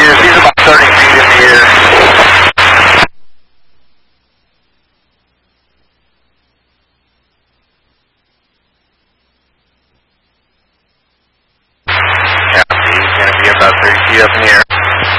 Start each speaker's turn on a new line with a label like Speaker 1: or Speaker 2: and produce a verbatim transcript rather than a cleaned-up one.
Speaker 1: is. He's about thirty feet in the air. Yeah, he's going to be about thirty feet up in the air.